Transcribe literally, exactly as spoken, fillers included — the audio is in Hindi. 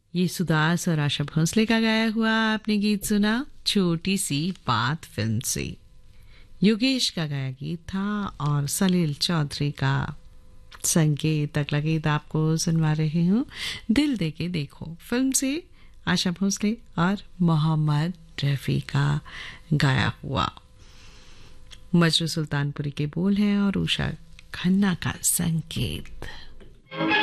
ये सुदास और आशा भोंसले का गाया हुआ आपने गीत सुना छोटी सी बात फिल्म से। योगेश का गाया गीत था और सलील चौधरी का संगीत अगला गीत आपको सुनवा रही हूँ दिल दे के देखो फिल्म से। आशा भोंसले और मोहम्मद रफ़ी का गाया हुआ। मजरू सुल्तानपुरी के बोल हैं और उषा खन्ना का संगीत।